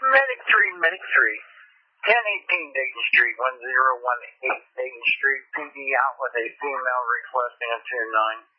Medic 3, Medic 3. 1018 Dayton Street, 1018 Dayton Street, PD out with a female requesting a 2-9.